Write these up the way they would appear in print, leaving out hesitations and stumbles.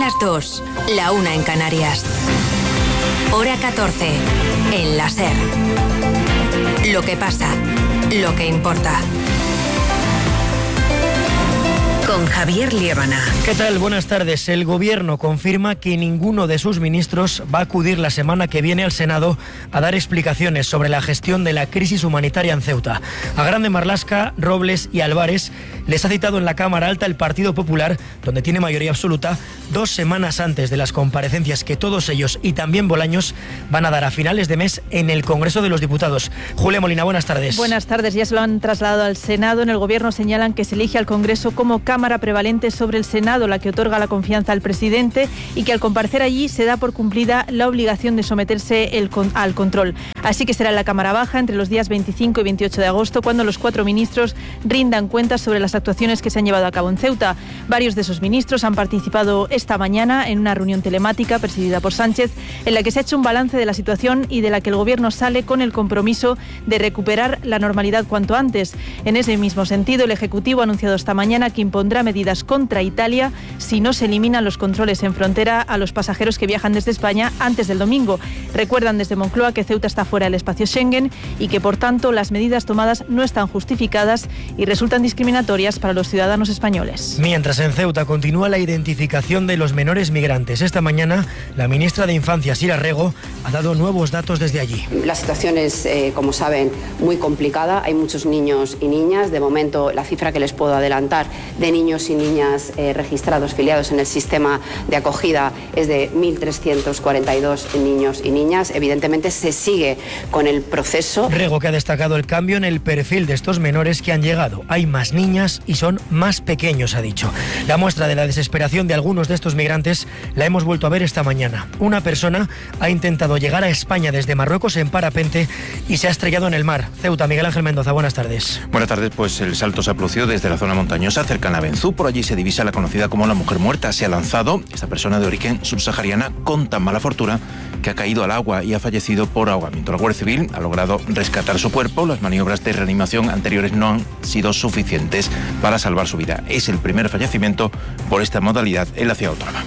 las 2, la 1 en Canarias. Hora 14, en la SER. Lo que pasa, lo que importa. Con Javier Liébana. ¿Qué tal? Buenas tardes. El Gobierno confirma que ninguno de sus ministros va a acudir la semana que viene al Senado a dar explicaciones sobre la gestión de la crisis humanitaria en Ceuta. A Grande Marlaska, Robles y Álvarez les ha citado en la Cámara Alta el Partido Popular, donde tiene mayoría absoluta, 2 semanas antes de las comparecencias que todos ellos y también Bolaños van a dar a finales de mes en el Congreso de los Diputados. Julia Molina, buenas tardes. Buenas tardes. Ya se lo han trasladado al Senado. En el Gobierno señalan que se elige al Congreso como Cámara prevalente sobre el Senado, la que otorga la confianza al presidente, y que al comparecer allí se da por cumplida la obligación de someterse al control. Así que será en la Cámara Baja entre los días 25 y 28 de agosto cuando los 4 ministros rindan cuentas sobre las actuaciones que se han llevado a cabo en Ceuta. Varios de esos ministros han participado esta mañana en una reunión telemática presidida por Sánchez, en la que se ha hecho un balance de la situación y de la que el Gobierno sale con el compromiso de recuperar la normalidad cuanto antes. En ese mismo sentido, el Ejecutivo ha anunciado esta mañana que impondrá medidas contra Italia si no se eliminan los controles en frontera a los pasajeros que viajan desde España antes del domingo. Recuerdan desde Moncloa que Ceuta está fuera del espacio Schengen y que, por tanto, las medidas tomadas no están justificadas y resultan discriminatorias para los ciudadanos españoles. Mientras en Ceuta continúa la identificación de los menores migrantes. Esta mañana, la ministra de Infancia, Sira Rego, ha dado nuevos datos desde allí. La situación es, como saben, muy complicada. Hay muchos niños y niñas. De momento, la cifra que les puedo adelantar de niños y niñas registrados, filiados en el sistema de acogida, es de 1.342 niños y niñas. Evidentemente se sigue con el proceso. Rego, que ha destacado el cambio en el perfil de estos menores que han llegado. Hay más niñas y son más pequeños, ha dicho. La muestra de la desesperación de algunos de estos migrantes la hemos vuelto a ver esta mañana. Una persona ha intentado llegar a España desde Marruecos en parapente y se ha estrellado en el mar. Ceuta, Miguel Ángel Mendoza, buenas tardes. Buenas tardes, pues el salto se ha producido desde la zona montañosa cerca de Benzú. Por allí se divisa la conocida como la mujer muerta. Se ha lanzado esta persona de origen subsahariana con tan mala fortuna que ha caído al agua y ha fallecido por ahogamiento. La Guardia Civil ha logrado rescatar su cuerpo. Las maniobras de reanimación anteriores no han sido suficientes para salvar su vida. Es el primer fallecimiento por esta modalidad en la ciudad autónoma.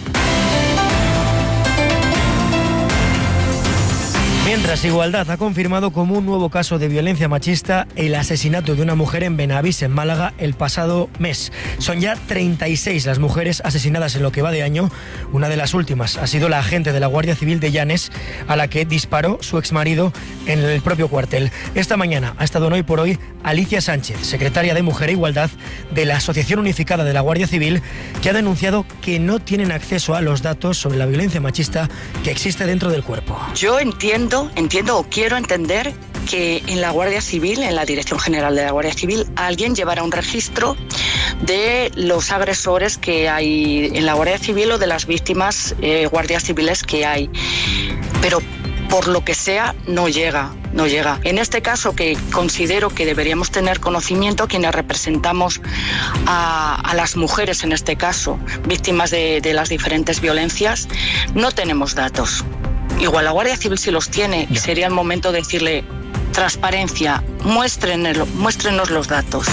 Mientras, Igualdad ha confirmado como un nuevo caso de violencia machista el asesinato de una mujer en Benavís, en Málaga, el pasado mes. Son ya 36 las mujeres asesinadas en lo que va de año. Una de las últimas ha sido la agente de la Guardia Civil de Llanes, a la que disparó su exmarido en el propio cuartel. Esta mañana ha estado en Hoy por Hoy Alicia Sánchez, secretaria de Mujer e Igualdad de la Asociación Unificada de la Guardia Civil, que ha denunciado que no tienen acceso a los datos sobre la violencia machista que existe dentro del cuerpo. Yo entiendo o quiero entender que en la Guardia Civil, en la Dirección General de la Guardia Civil, alguien llevará un registro de los agresores que hay en la Guardia Civil o de las víctimas guardias civiles que hay. Pero por lo que sea, no llega. En este caso, que considero que deberíamos tener conocimiento quienes representamos a las mujeres, en este caso, víctimas de las diferentes violencias, no tenemos datos. Igual la Guardia Civil sí los tiene y sería el momento de decirle: transparencia, muéstrenos los datos.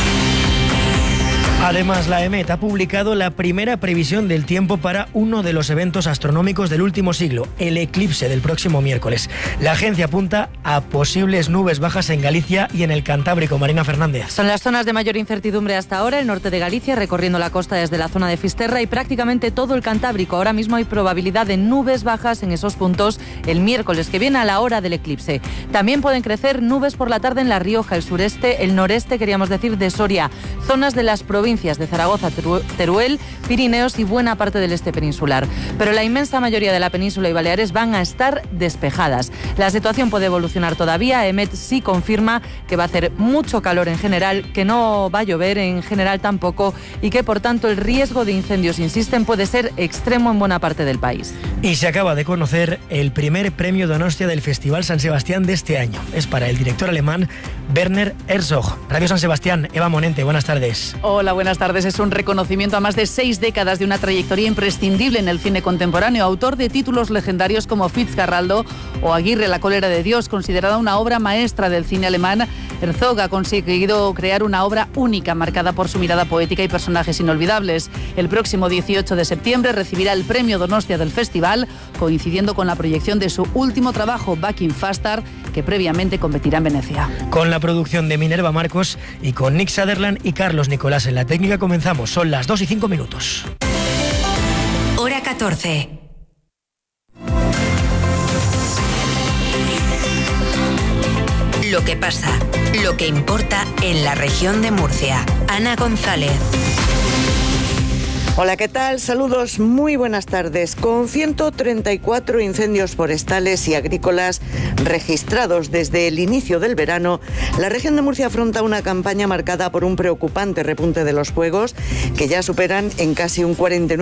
Además, la EMET ha publicado la primera previsión del tiempo para uno de los eventos astronómicos del último siglo, el eclipse del próximo miércoles. La agencia apunta a posibles nubes bajas en Galicia y en el Cantábrico. Marina Fernández. Son las zonas de mayor incertidumbre hasta ahora, el norte de Galicia, recorriendo la costa desde la zona de Fisterra y prácticamente todo el Cantábrico. Ahora mismo hay probabilidad de nubes bajas en esos puntos el miércoles que viene a la hora del eclipse. También pueden crecer nubes por la tarde en La Rioja, el sureste, el noreste, queríamos decir, de Soria, zonas de las provincias de Zaragoza, Teruel, Pirineos y buena parte del este peninsular. Pero la inmensa mayoría de la península y Baleares van a estar despejadas. La situación puede evolucionar todavía. EMET sí confirma que va a hacer mucho calor en general, que no va a llover en general tampoco y que, por tanto, el riesgo de incendios, insisten, puede ser extremo en buena parte del país. Y se acaba de conocer el primer premio Donostia del Festival San Sebastián de este año. Es para el director alemán Werner Herzog. Radio San Sebastián, Eva Monente, buenas tardes. Hola, buenas tardes. Es un reconocimiento a más de 6 décadas de una trayectoria imprescindible en el cine contemporáneo. Autor de títulos legendarios como Fitzcarraldo o Aguirre, la cólera de Dios, considerada una obra maestra del cine alemán, Herzog ha conseguido crear una obra única, marcada por su mirada poética y personajes inolvidables. El próximo 18 de septiembre recibirá el premio Donostia del festival, coincidiendo con la proyección de su último trabajo, Back in Faster, que previamente competirá en Venecia. Con la producción de Minerva Marcos y con Nick Sutherland y Carlos Nicolás en la técnica comenzamos. Son las 2:05. Hora 14. Lo que pasa, lo que importa en la región de Murcia. Ana González. Hola, ¿qué tal? Saludos, muy buenas tardes. Con 134 incendios forestales y agrícolas registrados desde el inicio del verano, la región de Murcia afronta una campaña marcada por un preocupante repunte de los fuegos, que ya superan en casi un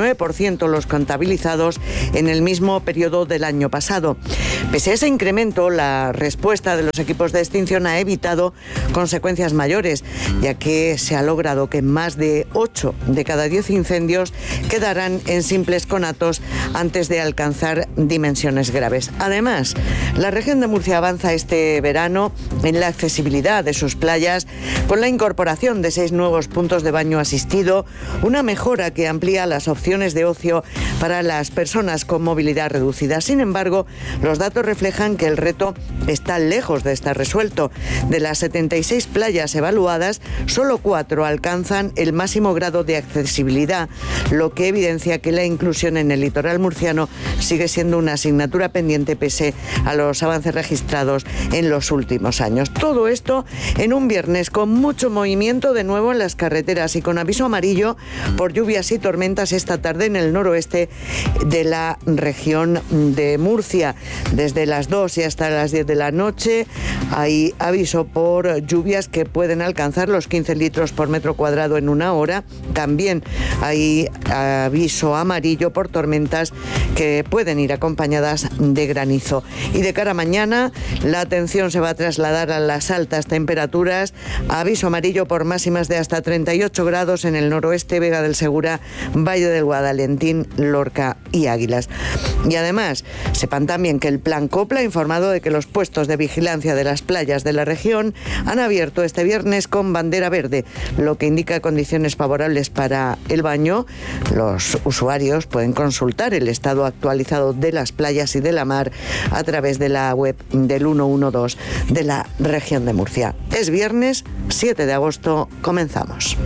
49% los contabilizados en el mismo periodo del año pasado. Pese a ese incremento, la respuesta de los equipos de extinción ha evitado consecuencias mayores, ya que se ha logrado que más de 8 de cada 10 incendios quedarán en simples conatos antes de alcanzar dimensiones graves. Además, la región de Murcia avanza este verano en la accesibilidad de sus playas con la incorporación de 6 nuevos puntos de baño asistido, una mejora que amplía las opciones de ocio para las personas con movilidad reducida. Sin embargo, los datos reflejan que el reto está lejos de estar resuelto. De las 76 playas evaluadas, solo 4 alcanzan el máximo grado de accesibilidad, lo que evidencia que la inclusión en el litoral murciano sigue siendo una asignatura pendiente pese a los avances registrados en los últimos años. Todo esto en un viernes con mucho movimiento de nuevo en las carreteras y con aviso amarillo por lluvias y tormentas esta tarde en el noroeste de la región de Murcia. Desde las 2 y hasta las 10 de la noche hay aviso por lluvias que pueden alcanzar los 15 litros por metro cuadrado en una hora. También hay aviso amarillo por tormentas que pueden ir acompañadas de granizo. Y de cara a mañana, la atención se va a trasladar a las altas temperaturas. Aviso amarillo por máximas de hasta 38 grados en el noroeste, Vega del Segura, Valle del Guadalentín, Lorca y Águilas. Y además, sepan también que el Plan Copla ha informado de que los puestos de vigilancia de las playas de la región han abierto este viernes con bandera verde, lo que indica condiciones favorables para el baño. Los usuarios pueden consultar el estado actualizado de las playas y de la mar a través de la web del 112 de la región de Murcia. Es viernes 7 de agosto, comenzamos.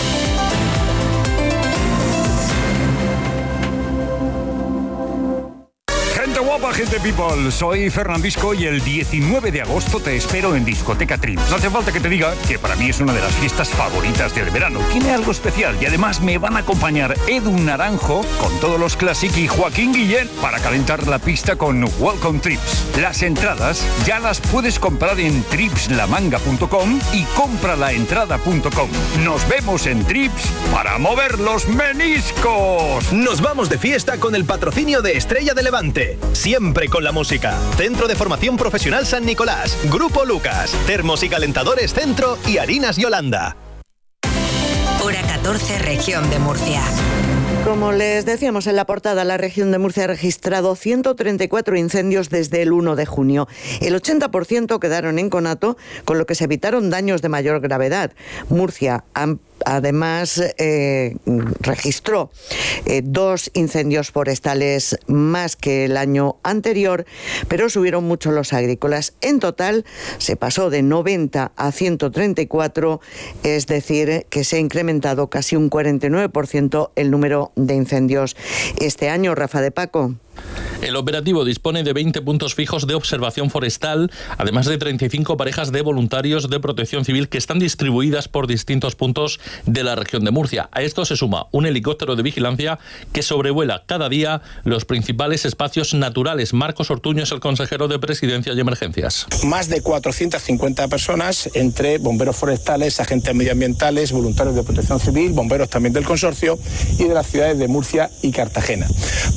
Guapa, gente people, soy Fernandisco y el 19 de agosto te espero en Discoteca Trips. No hace falta que te diga que para mí es una de las fiestas favoritas del verano. Tiene algo especial y además me van a acompañar Edu Naranjo con todos los Classic y Joaquín Guillén para calentar la pista con Welcome Trips. Las entradas ya las puedes comprar en tripslamanga.com y compralaentrada.com. Nos vemos en Trips para mover los meniscos. Nos vamos de fiesta con el patrocinio de Estrella de Levante. Siempre con la música. Centro de Formación Profesional San Nicolás, Grupo Lucas, Termos y Calentadores Centro y Harinas Yolanda. Hora 14, región de Murcia. Como les decíamos en la portada, la región de Murcia ha registrado 134 incendios desde el 1 de junio. El 80% quedaron en conato, con lo que se evitaron daños de mayor gravedad. Murcia además registró 2 incendios forestales más que el año anterior, pero subieron mucho los agrícolas. En total se pasó de 90 a 134, es decir, que se ha incrementado casi un 49% el número de incendios este año. Rafa de Paco. El operativo dispone de 20 puntos fijos de observación forestal, además de 35 parejas de voluntarios de protección civil que están distribuidas por distintos puntos de la región de Murcia. A esto se suma un helicóptero de vigilancia que sobrevuela cada día los principales espacios naturales. Marcos Ortuño es el consejero de Presidencia y Emergencias. Más de 450 personas, entre bomberos forestales, agentes medioambientales, voluntarios de protección civil, bomberos también del consorcio y de las ciudades de Murcia y Cartagena.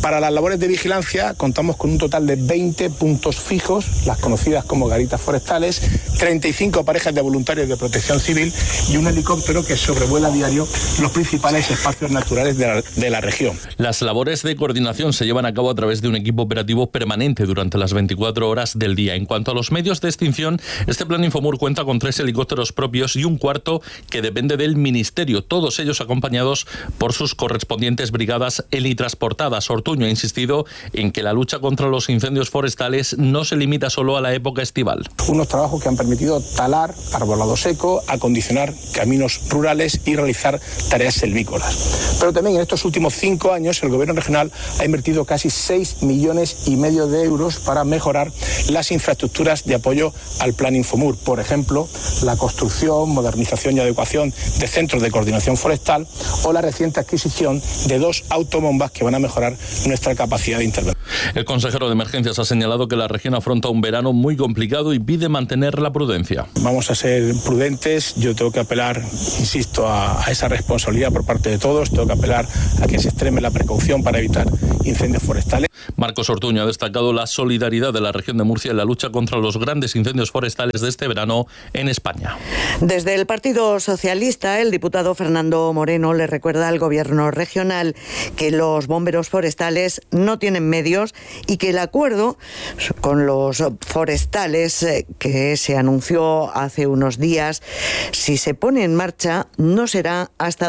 Para las labores de vigilancia contamos con un total de 20 puntos fijos, las conocidas como garitas forestales, 35 parejas de voluntarios de protección civil y un helicóptero que sobrevuela a diario los principales espacios naturales de la región. Las labores de coordinación se llevan a cabo a través de un equipo operativo permanente durante las 24 horas del día. En cuanto a los medios de extinción, este plan Infomur cuenta con 3 helicópteros propios y un cuarto que depende del Ministerio, todos ellos acompañados por sus correspondientes brigadas helitransportadas. Ortuño ha insistido en que la lucha contra los incendios forestales no se limita solo a la época estival. Unos trabajos que han permitido talar arbolado seco, acondicionar caminos rurales y realizar tareas selvícolas. Pero también en estos últimos 5 años el Gobierno regional ha invertido casi 6,5 millones de euros para mejorar las infraestructuras de apoyo al plan Infomur. Por ejemplo, la construcción, modernización y adecuación de centros de coordinación forestal o la reciente adquisición de 2 autobombas que van a mejorar nuestra capacidad de intervención. El consejero de Emergencias ha señalado que la región afronta un verano muy complicado y pide mantener la prudencia. Vamos a ser prudentes. Yo tengo que apelar, insisto, a esa responsabilidad por parte de todos. Tengo que apelar a que se extreme la precaución para evitar incendios forestales. Marcos Ortuño ha destacado la solidaridad de la región de Murcia en la lucha contra los grandes incendios forestales de este verano en España. Desde el Partido Socialista, el diputado Fernando Moreno le recuerda al Gobierno regional que los bomberos forestales no tienen medios y que el acuerdo con los forestales que se anunció hace unos días, si se pone en marcha, no será hasta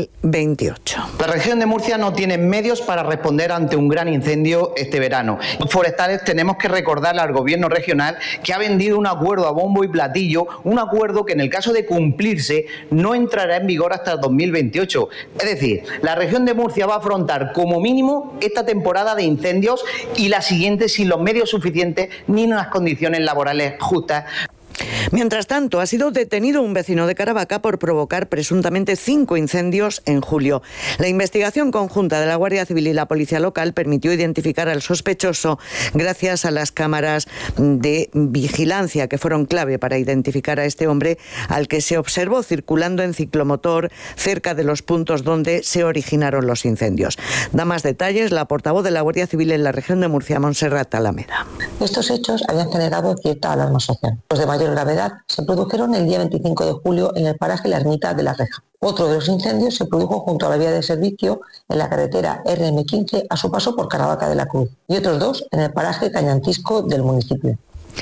2028. La región de Murcia no tiene medios para responder ante un gran incendio este verano. Los forestales tenemos que recordarle al Gobierno regional que ha vendido un acuerdo a bombo y platillo, un acuerdo que en el caso de cumplirse no entrará en vigor hasta el 2028. Es decir, la región de Murcia va a afrontar como mínimo esta temporada de incendios y la siguiente sin los medios suficientes ni unas condiciones laborales justas. Mientras tanto, ha sido detenido un vecino de Caravaca por provocar presuntamente 5 incendios en julio. La investigación conjunta de la Guardia Civil y la Policía Local permitió identificar al sospechoso gracias a las cámaras de vigilancia que fueron clave para identificar a este hombre al que se observó circulando en ciclomotor cerca de los puntos donde se originaron los incendios. Da más detalles la portavoz de la Guardia Civil en la región de Murcia, Montserrat Alameda. Estos hechos habían generado cierta alarma social. Los de mayor gravedad se produjeron el día 25 de julio en el paraje La Ermita de la Reja. Otro de los incendios se produjo junto a la vía de servicio en la carretera RM15 a su paso por Caravaca de la Cruz y otros 2 en el paraje Cañantisco del municipio.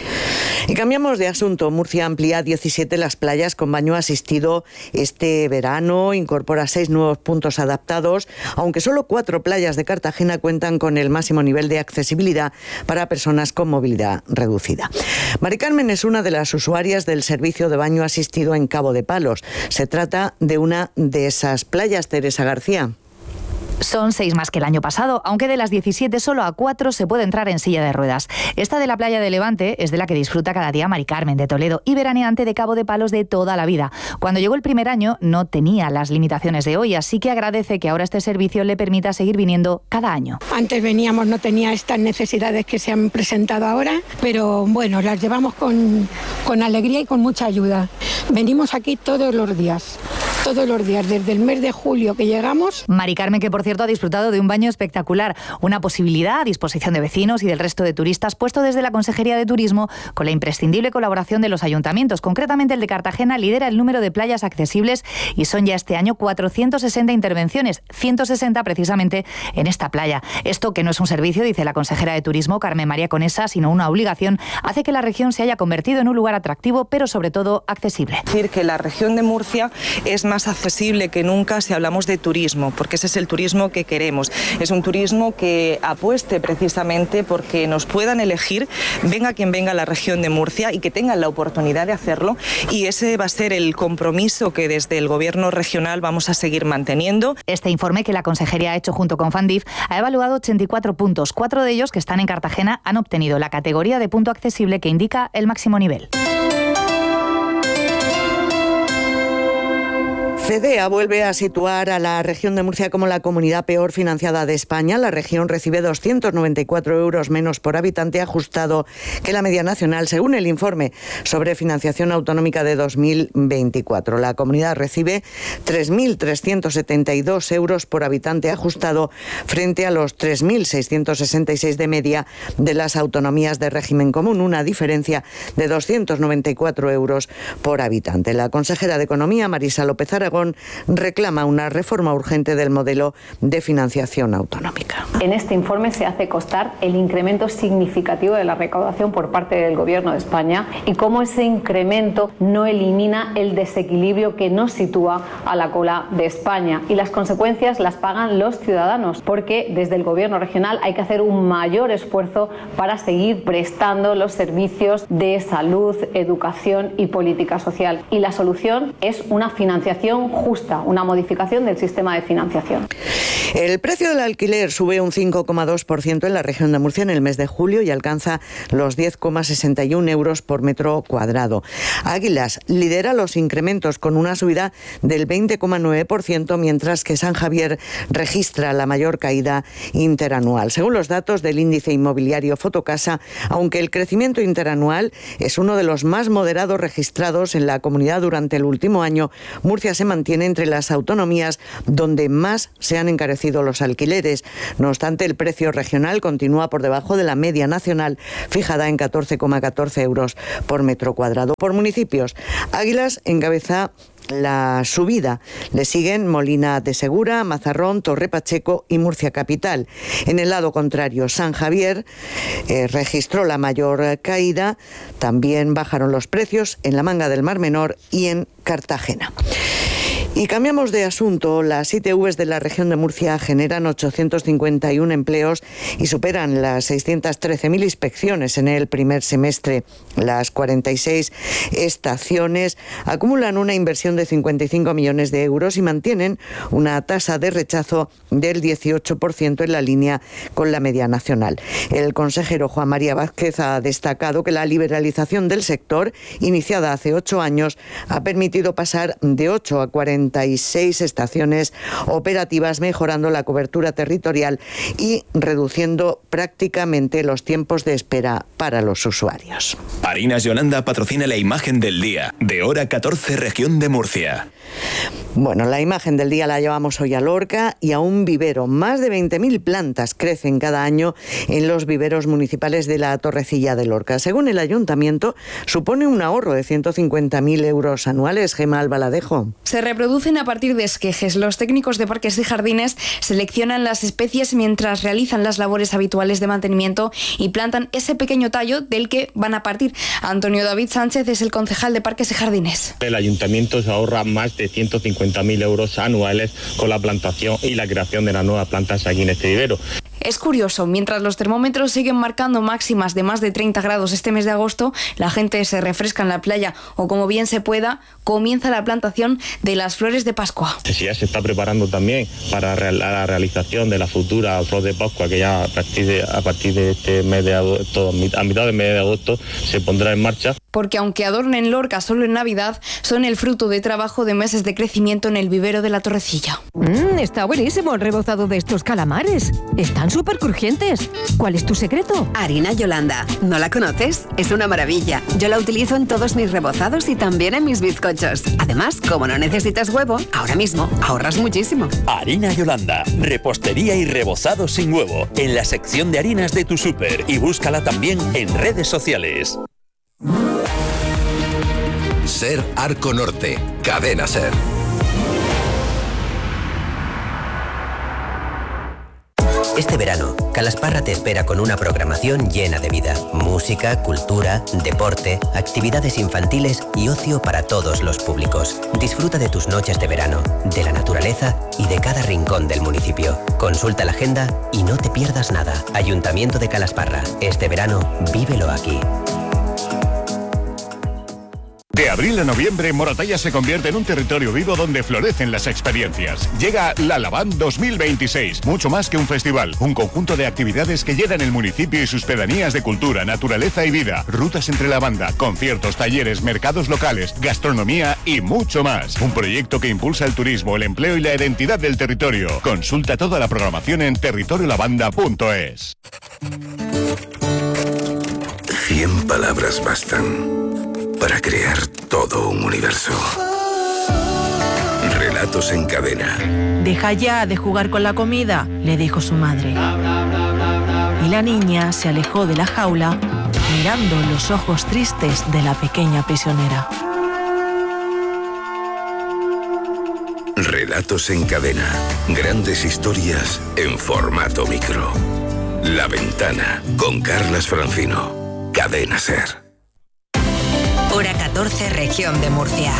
Y cambiamos de asunto. Murcia amplía 17 las playas con baño asistido este verano, incorpora 6 nuevos puntos adaptados, aunque solo 4 playas de Cartagena cuentan con el máximo nivel de accesibilidad para personas con movilidad reducida. Mari Carmen es una de las usuarias del servicio de baño asistido en Cabo de Palos. Se trata de una de esas playas, Teresa García. Son 6 más que el año pasado, aunque de las 17 solo a 4 se puede entrar en silla de ruedas. Esta de la playa de Levante es de la que disfruta cada día Mari Carmen de Toledo y veraneante de Cabo de Palos de toda la vida. Cuando llegó el primer año no tenía las limitaciones de hoy, así que agradece que ahora este servicio le permita seguir viniendo cada año. Antes veníamos, no tenía estas necesidades que se han presentado ahora, pero bueno, las llevamos con alegría y con mucha ayuda. Venimos aquí todos los días, desde el mes de julio que llegamos. Mari Carmen, que por cierto ha disfrutado de un baño espectacular, una posibilidad a disposición de vecinos y del resto de turistas puesto desde la Consejería de Turismo con la imprescindible colaboración de los ayuntamientos. Concretamente el de Cartagena lidera el número de playas accesibles y son ya este año 460 intervenciones, 160 precisamente en esta playa. Esto, que no es un servicio, dice la consejera de Turismo, Carmen María Conesa, sino una obligación, hace que la región se haya convertido en un lugar atractivo, pero sobre todo accesible. Decir que la región de Murcia es más accesible que nunca si hablamos de turismo, porque ese es el turismo que queremos. Es un turismo que apueste precisamente porque nos puedan elegir, venga quien venga a la región de Murcia y que tengan la oportunidad de hacerlo, y ese va a ser el compromiso que desde el Gobierno regional vamos a seguir manteniendo. Este informe que la Consejería ha hecho junto con Fandif ha evaluado 84 puntos. 4 de ellos, que están en Cartagena, han obtenido la categoría de punto accesible que indica el máximo nivel. FEDEA vuelve a situar a la región de Murcia como la comunidad peor financiada de España. La región recibe 294 euros menos por habitante ajustado que la media nacional, según el informe sobre financiación autonómica de 2024. La comunidad recibe 3.372 euros por habitante ajustado frente a los 3.666 de media de las autonomías de régimen común, una diferencia de 294 euros por habitante. La consejera de Economía, Marisa López Aragón, reclama una reforma urgente del modelo de financiación autonómica. En este informe se hace constar el incremento significativo de la recaudación por parte del Gobierno de España y cómo ese incremento no elimina el desequilibrio que nos sitúa a la cola de España. Y las consecuencias las pagan los ciudadanos, porque desde el Gobierno regional hay que hacer un mayor esfuerzo para seguir prestando los servicios de salud, educación y política social. Y la solución es una financiación justa, una modificación del sistema de financiación. El precio del alquiler sube un 5,2% en la región de Murcia en el mes de julio y alcanza los 10,61 euros por metro cuadrado. Águilas lidera los incrementos con una subida del 20,9%, mientras que San Javier registra la mayor caída interanual. Según los datos del índice inmobiliario Fotocasa, aunque el crecimiento interanual es uno de los más moderados registrados en la comunidad durante el último año, Murcia se mantiene entre las autonomías donde más se han encarecido los alquileres. No obstante, el precio regional continúa por debajo de la media nacional, fijada en 14,14 euros por metro cuadrado. Por municipios, Águilas encabeza la subida. Le siguen Molina de Segura, Mazarrón, Torre Pacheco y Murcia Capital. En el lado contrario, San Javier registró la mayor caída. También bajaron los precios en la Manga del Mar Menor y en Cartagena. Y cambiamos de asunto. Las ITVs de la región de Murcia generan 851 empleos y superan las 613.000 inspecciones en el primer semestre. Las 46 estaciones acumulan una inversión de 55 millones de euros y mantienen una tasa de rechazo del 18% en la línea con la media nacional. El consejero Juan María Vázquez ha destacado que la liberalización del sector, iniciada hace 8 años, ha permitido pasar de 8 a 46 estaciones operativas, mejorando la cobertura territorial y reduciendo prácticamente los tiempos de espera para los usuarios. Harinas Yolanda patrocina la imagen del día de Hora 14, región de Murcia. Bueno, la imagen del día la llevamos hoy a Lorca y a un vivero. Más de 20.000 plantas crecen cada año en los viveros municipales de la Torrecilla de Lorca. Según el ayuntamiento, supone un ahorro de 150.000 euros anuales. Gemma Albaladejo. Se reproducen a partir de esquejes. Los técnicos de parques y jardines seleccionan las especies mientras realizan las labores habituales de mantenimiento y plantan ese pequeño tallo del que van a partir. Antonio David Sánchez es el concejal de parques y jardines. El ayuntamiento se ahorra más de 150.000 euros anuales con la plantación y la creación de las nuevas plantas aquí en este vivero. Es curioso, mientras los termómetros siguen marcando máximas de más de 30 grados este mes de agosto, la gente se refresca en la playa o, como bien se pueda, comienza la plantación de las flores de Pascua. Ya se está preparando también para la realización de la futura flor de Pascua, que ya a partir de este mes de agosto, a mitad del mes de agosto, se pondrá en marcha. Porque aunque adornen Lorca solo en Navidad, son el fruto de trabajo de meses de crecimiento en el vivero de la Torrecilla. Está buenísimo el rebozado de estos calamares. Están súper crujientes. ¿Cuál es tu secreto? Harina Yolanda. ¿No la conoces? Es una maravilla. Yo la utilizo en todos mis rebozados y también en mis bizcochos. Además, como no necesitas huevo, ahora mismo ahorras muchísimo. Harina Yolanda. Repostería y rebozado sin huevo. En la sección de harinas de tu súper. Y búscala también en redes sociales. Ser Arco Norte. Cadena Ser. Este verano, Calasparra te espera con una programación llena de vida. Música, cultura, deporte, actividades infantiles y ocio para todos los públicos. Disfruta de tus noches de verano, de la naturaleza y de cada rincón del municipio. Consulta la agenda y no te pierdas nada. Ayuntamiento de Calasparra. Este verano, vívelo aquí. De abril a noviembre, Moratalla se convierte en un territorio vivo donde florecen las experiencias. Llega la Lavand 2026, mucho más que un festival, un conjunto de actividades que llenan el municipio y sus pedanías de cultura, naturaleza y vida, rutas entre lavanda, conciertos, talleres, mercados locales, gastronomía y mucho más. Un proyecto que impulsa el turismo, el empleo y la identidad del territorio. Consulta toda la programación en territoriolavanda.es. 100 palabras bastan para crear todo un universo. Relatos en cadena. Deja ya de jugar con la comida, le dijo su madre. Y la niña se alejó de la jaula, mirando los ojos tristes de la pequeña prisionera. Relatos en cadena. Grandes historias en formato micro. La Ventana, con Carlas Francino. Cadena SER. Hora 14, región de Murcia.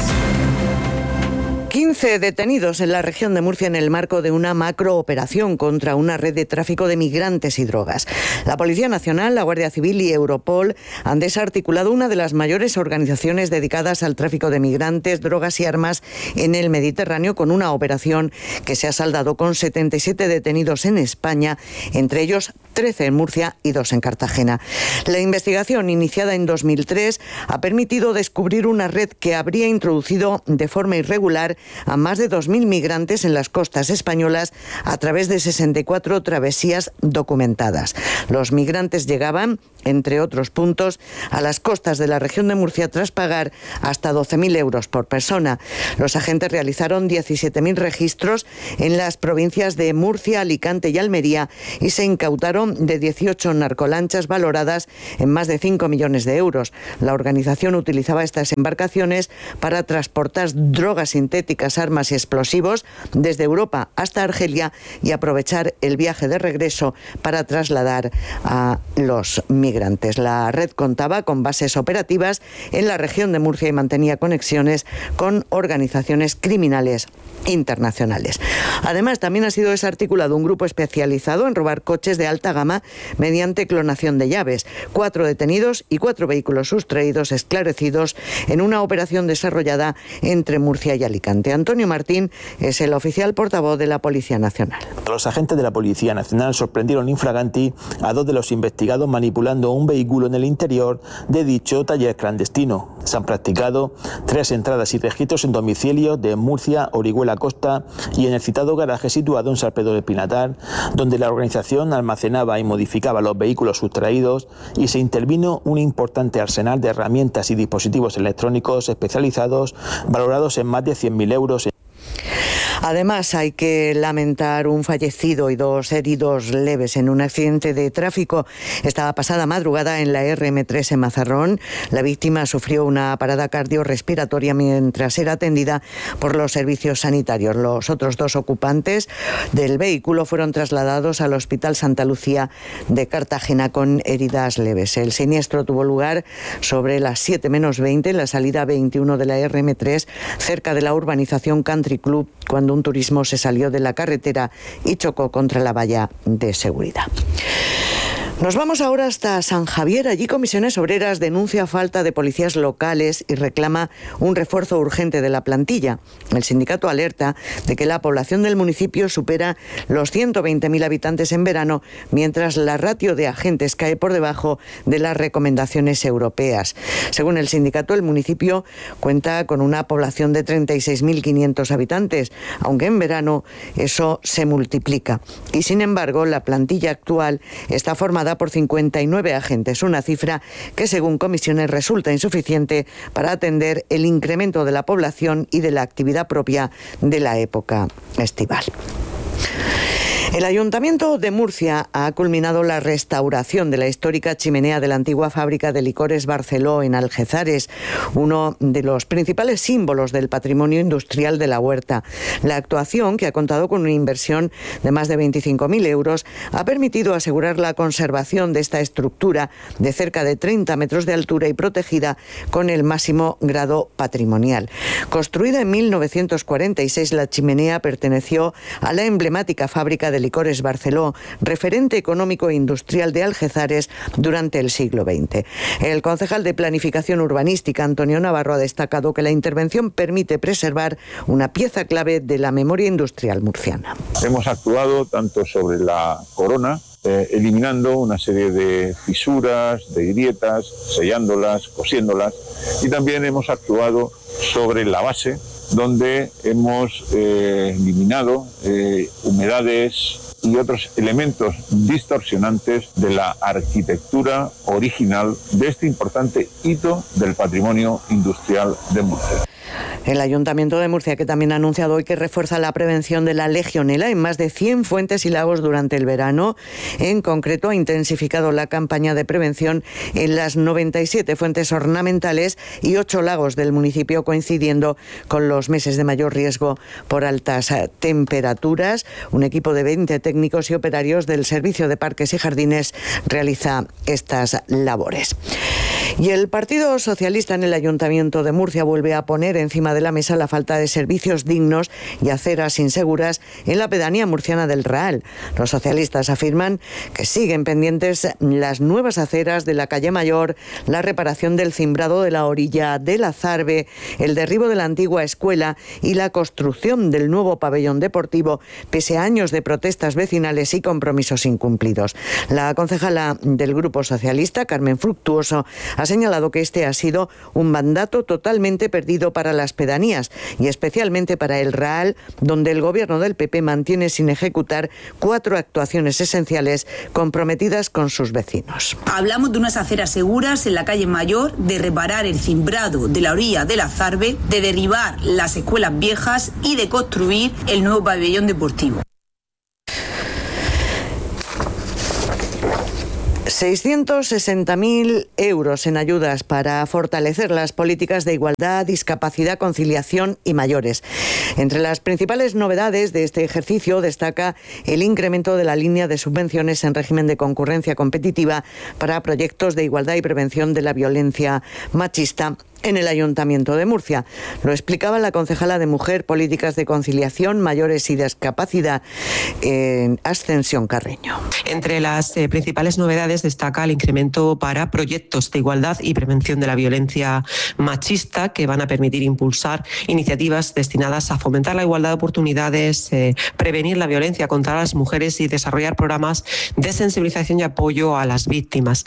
15 detenidos en la región de Murcia en el marco de una macrooperación contra una red de tráfico de migrantes y drogas. La Policía Nacional, la Guardia Civil y Europol han desarticulado una de las mayores organizaciones dedicadas al tráfico de migrantes, drogas y armas en el Mediterráneo, con una operación que se ha saldado con 77 detenidos en España, entre ellos 13 en Murcia y 2 en Cartagena. La investigación, iniciada en 2003, ha permitido descubrir una red que habría introducido de forma irregular a más de 2.000 migrantes en las costas españolas a través de 64 travesías documentadas. Los migrantes llegaban, entre otros puntos, a las costas de la región de Murcia tras pagar hasta 12.000 euros por persona. Los agentes realizaron 17.000 registros en las provincias de Murcia, Alicante y Almería y se incautaron de 18 narcolanchas valoradas en más de 5 millones de euros. La organización utilizaba estas embarcaciones para transportar drogas sintéticas, armas y explosivos desde Europa hasta Argelia y aprovechar el viaje de regreso para trasladar a los migrantes. La red contaba con bases operativas en la región de Murcia y mantenía conexiones con organizaciones criminales internacionales. Además, también ha sido desarticulado un grupo especializado en robar coches de alta gama mediante clonación de llaves. 4 detenidos y 4 vehículos sustraídos, esclarecidos en una operación desarrollada entre Murcia y Alicante. Antonio Martín es el oficial portavoz de la Policía Nacional. Los agentes de la Policía Nacional sorprendieron in flagranti a 2 de los investigados manipulando un vehículo en el interior de dicho taller clandestino. Se han practicado 3 entradas y registros en domicilios de Murcia, Orihuela Costa y en el citado garaje situado en Sarpedo del Pinatar, donde la organización almacenaba y modificaba los vehículos sustraídos y se intervino un importante arsenal de herramientas y dispositivos electrónicos especializados valorados en más de 100.000 euros. Además, hay que lamentar un fallecido y 2 heridos leves en un accidente de tráfico esta pasada madrugada en la RM3 en Mazarrón. La víctima sufrió una parada cardiorrespiratoria mientras era atendida por los servicios sanitarios. Los otros 2 ocupantes del vehículo fueron trasladados al Hospital Santa Lucía de Cartagena con heridas leves. El siniestro tuvo lugar sobre las 7 menos 20 en la salida 21 de la RM3, cerca de la urbanización Country Club, cuando un turismo se salió de la carretera y chocó contra la valla de seguridad. Nos vamos ahora hasta San Javier. Allí Comisiones Obreras denuncia falta de policías locales y reclama un refuerzo urgente de la plantilla. El sindicato alerta de que la población del municipio supera los 120.000 habitantes en verano, mientras la ratio de agentes cae por debajo de las recomendaciones europeas. Según el sindicato, el municipio cuenta con una población de 36.500 habitantes, aunque en verano eso se multiplica. Y sin embargo, la plantilla actual está formada por 59 agentes, una cifra que según Comisiones resulta insuficiente para atender el incremento de la población y de la actividad propia de la época estival. El Ayuntamiento de Murcia ha culminado la restauración de la histórica chimenea de la antigua fábrica de licores Barceló en Algezares, uno de los principales símbolos del patrimonio industrial de la huerta. La actuación, que ha contado con una inversión de más de 25.000 euros, ha permitido asegurar la conservación de esta estructura de cerca de 30 metros de altura y protegida con el máximo grado patrimonial. Construida en 1946, la chimenea perteneció a la emblemática fábrica de de Licores Barceló, referente económico e industrial de Algeciras durante el siglo XX. El concejal de Planificación Urbanística, Antonio Navarro, ha destacado que la intervención permite preservar una pieza clave de la memoria industrial murciana. Hemos actuado tanto sobre la corona, eliminando una serie de fisuras, de grietas, sellándolas, cosiéndolas, y también hemos actuado sobre la base, donde hemos eliminado humedades y otros elementos distorsionantes de la arquitectura original de este importante hito del patrimonio industrial de Murcia. El Ayuntamiento de Murcia, que también ha anunciado hoy que refuerza la prevención de la legionela en más de 100 fuentes y lagos durante el verano. En concreto, ha intensificado la campaña de prevención en las 97 fuentes ornamentales y 8 lagos del municipio, coincidiendo con los meses de mayor riesgo por altas temperaturas. Un equipo de 20 técnicos y operarios del Servicio de Parques y Jardines realiza estas labores. Y el Partido Socialista en el Ayuntamiento de Murcia vuelve a poner encima de la mesa la falta de servicios dignos y aceras inseguras en la pedanía murciana del Raal. Los socialistas afirman que siguen pendientes las nuevas aceras de la calle Mayor, la reparación del cimbrado de la orilla de la Zarbe, el derribo de la antigua escuela y la construcción del nuevo pabellón deportivo, pese a años de protestas vecinales y compromisos incumplidos. La concejala del Grupo Socialista, Carmen Fructuoso, ha señalado que este ha sido un mandato totalmente perdido para las pedanías y especialmente para el Raal, donde el gobierno del PP mantiene sin ejecutar 4 actuaciones esenciales comprometidas con sus vecinos. Hablamos de unas aceras seguras en la calle Mayor, de reparar el cimbrado de la orilla de la Zarbe, de derribar las escuelas viejas y de construir el nuevo pabellón deportivo. 660.000 euros en ayudas para fortalecer las políticas de igualdad, discapacidad, conciliación y mayores. Entre las principales novedades de este ejercicio destaca el incremento de la línea de subvenciones en régimen de concurrencia competitiva para proyectos de igualdad y prevención de la violencia machista en el Ayuntamiento de Murcia. Lo explicaba la concejala de Mujer, Políticas de Conciliación, Mayores y Discapacidad, Ascensión Carreño. Entre las principales novedades destaca el incremento para proyectos de igualdad y prevención de la violencia machista, que van a permitir impulsar iniciativas destinadas a fomentar la igualdad de oportunidades, prevenir la violencia contra las mujeres y desarrollar programas de sensibilización y apoyo a las víctimas.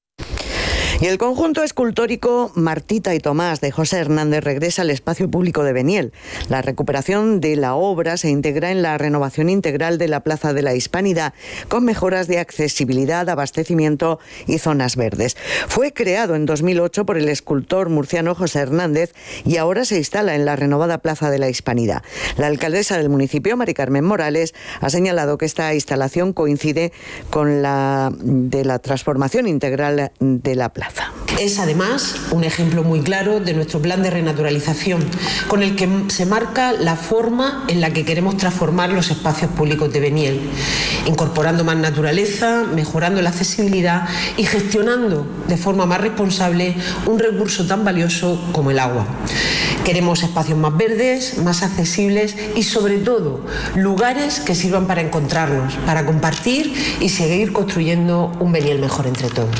Y el conjunto escultórico Martita y Tomás de José Hernández regresa al espacio público de Beniel. La recuperación de la obra se integra en la renovación integral de la Plaza de la Hispanidad, con mejoras de accesibilidad, abastecimiento y zonas verdes. Fue creado en 2008 por el escultor murciano José Hernández y ahora se instala en la renovada Plaza de la Hispanidad. La alcaldesa del municipio, Mari Carmen Morales, ha señalado que esta instalación coincide con la de la transformación integral de la plaza. Es además un ejemplo muy claro de nuestro plan de renaturalización, con el que se marca la forma en la que queremos transformar los espacios públicos de Beniel, incorporando más naturaleza, mejorando la accesibilidad y gestionando de forma más responsable un recurso tan valioso como el agua. Queremos espacios más verdes, más accesibles y, sobre todo, lugares que sirvan para encontrarnos, para compartir y seguir construyendo un Beniel mejor entre todos.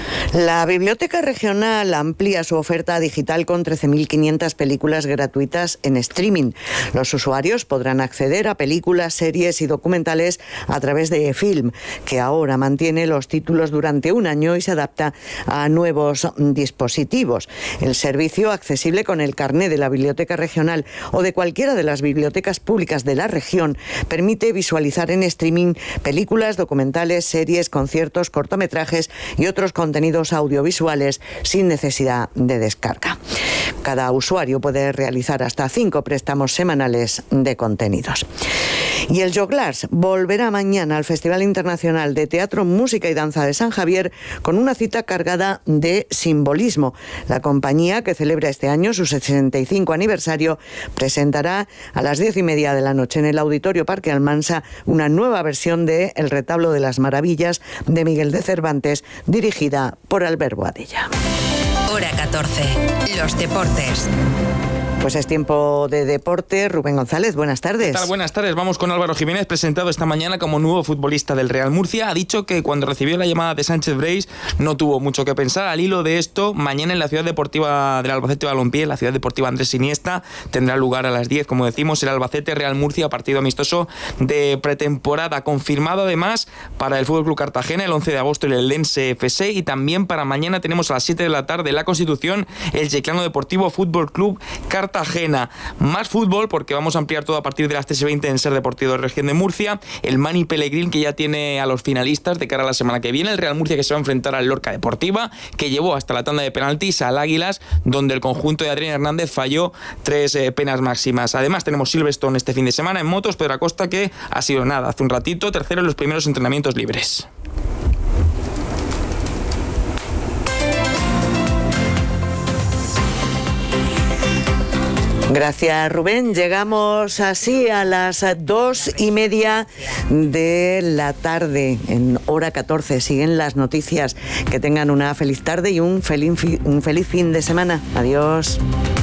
La Biblioteca Regional amplía su oferta digital con 13.500 películas gratuitas en streaming. Los usuarios podrán acceder a películas, series y documentales a través de eFilm, que ahora mantiene los títulos durante un año y se adapta a nuevos dispositivos. El servicio, accesible con el carné de la Biblioteca Regional o de cualquiera de las bibliotecas públicas de la región, permite visualizar en streaming películas, documentales, series, conciertos, cortometrajes y otros contenidos audiovisuales sin necesidad de descarga. Cada usuario puede realizar hasta 5 préstamos semanales de contenidos. Y el Joglars volverá mañana al Festival Internacional de Teatro, Música y Danza de San Javier con una cita cargada de simbolismo. La compañía, que celebra este año su 65 aniversario, presentará a las 10:30 de la noche en el Auditorio Parque Almansa una nueva versión de El Retablo de las Maravillas de Miguel de Cervantes, dirigida por Albert Boadilla. Hora 14. Los deportes. Pues es tiempo de deporte. Rubén González, buenas tardes. ¿Qué tal? Buenas tardes. Vamos con Álvaro Jiménez, presentado esta mañana como nuevo futbolista del Real Murcia. Ha dicho que cuando recibió la llamada de Sánchez Breis no tuvo mucho que pensar. Al hilo de esto, mañana en la Ciudad Deportiva del Albacete Balompié, la Ciudad Deportiva Andrés Iniesta, tendrá lugar a las 10, como decimos, el Albacete Real Murcia, partido amistoso de pretemporada. Confirmado además para el FC Cartagena el 11 de agosto el Eldense FC, y también para mañana tenemos a las 7 de la tarde en la Constitución el Yeclano Deportivo Fútbol Club Cartagena. Más fútbol, porque vamos a ampliar todo a partir de las 13:20 en Ser Deportivo de Región de Murcia. El Mani Pellegrín, que ya tiene a los finalistas de cara a la semana que viene. El Real Murcia, que se va a enfrentar al Lorca Deportiva, que llevó hasta la tanda de penaltis al Águilas, donde el conjunto de Adrián Hernández falló 3 penas máximas. Además tenemos Silverstone este fin de semana en motos. Pedro Acosta, que ha sido nada, hace un ratito, tercero en los primeros entrenamientos libres. Gracias, Rubén. Llegamos así a las 2:30 de la tarde, en hora 14. Siguen las noticias. Que tengan una feliz tarde y un feliz fin de semana. Adiós.